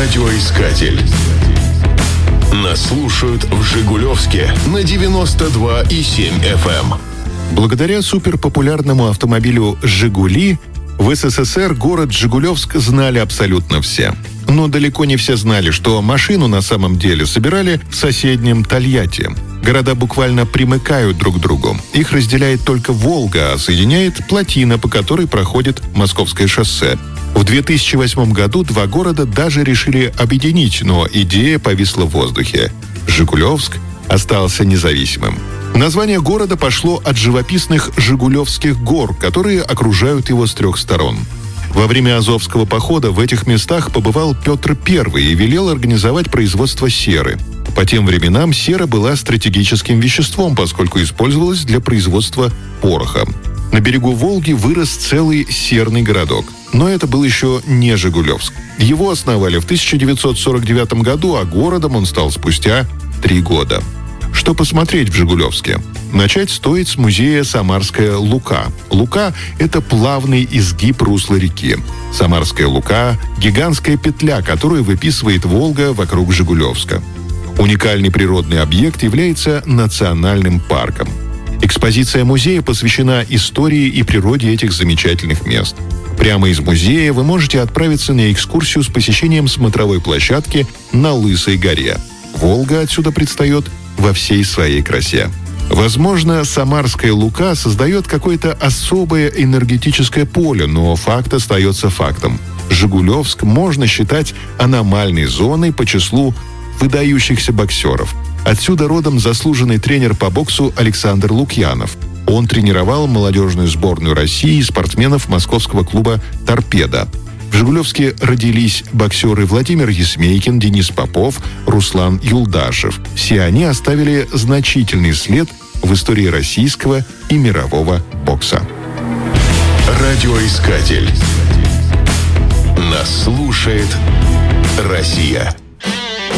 Радиоискатель. Нас слушают в Жигулевске на 92,7 FM. Благодаря суперпопулярному автомобилю «Жигули» в СССР город Жигулевск знали абсолютно все. Но далеко не все знали, что машину на самом деле собирали в соседнем Тольятти. Города буквально примыкают друг к другу. Их разделяет только Волга, а соединяет плотина, по которой проходит Московское шоссе. В 2008 году два города даже решили объединить, но идея повисла в воздухе. Жигулевск остался независимым. Название города пошло от живописных Жигулевских гор, которые окружают его с трех сторон. Во время Азовского похода в этих местах побывал Петр I и велел организовать производство серы. По тем временам сера была стратегическим веществом, поскольку использовалась для производства пороха. На берегу Волги вырос целый серный городок. Но это был еще не Жигулевск. Его основали в 1949 году, а городом он стал спустя 3 года. Что посмотреть в Жигулевске? Начать стоит с музея «Самарская Лука». Лука – это плавный изгиб русла реки. Самарская Лука – гигантская петля, которую выписывает Волга вокруг Жигулевска. Уникальный природный объект является национальным парком. Экспозиция музея посвящена истории и природе этих замечательных мест. Прямо из музея вы можете отправиться на экскурсию с посещением смотровой площадки на Лысой горе. Волга отсюда предстает во всей своей красе. Возможно, Самарская Лука создает какое-то особое энергетическое поле, но факт остается фактом. Жигулевск можно считать аномальной зоной по числу выдающихся боксеров. Отсюда родом заслуженный тренер по боксу Александр Лукьянов. Он тренировал молодежную сборную России и спортсменов московского клуба «Торпедо». В Жигулевске родились боксеры Владимир Есмейкин, Денис Попов, Руслан Юлдашев. Все они оставили значительный след в истории российского и мирового бокса. Радиоискатель. Нас слушает Россия.